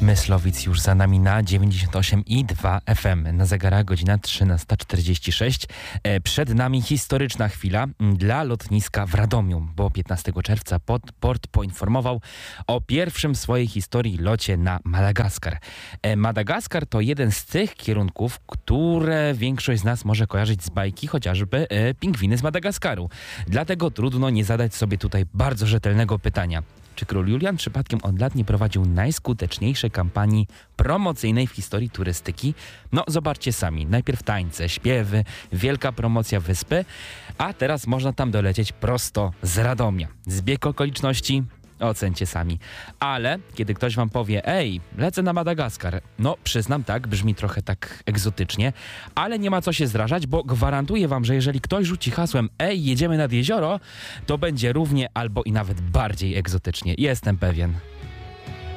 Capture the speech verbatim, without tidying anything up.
Myslowic już za nami na dziewięćdziesiąt osiem i dwa F M. Na zegarach godzina trzynasta czterdzieści sześć. E, przed nami historyczna chwila dla lotniska w Radomiu, bo piętnastego czerwca port, port poinformował o pierwszym w swojej historii locie na Madagaskar. E, Madagaskar to jeden z tych kierunków, które większość z nas może kojarzyć z bajki, chociażby e, Pingwiny z Madagaskaru. Dlatego trudno nie zadać sobie tutaj bardzo rzetelnego pytania. Czy król Julian przypadkiem od lat nie prowadził najskuteczniejszej kampanii promocyjnej w historii turystyki? No, zobaczcie sami. Najpierw tańce, śpiewy, wielka promocja wyspy, a teraz można tam dolecieć prosto z Radomia. Zbieg okoliczności? Ocencie sami. Ale kiedy ktoś wam powie, ej, lecę na Madagaskar, no przyznam, tak, brzmi trochę tak egzotycznie, ale nie ma co się zrażać, bo gwarantuję wam, że jeżeli ktoś rzuci hasłem, ej, jedziemy nad jezioro, to będzie równie albo i nawet bardziej egzotycznie. Jestem pewien.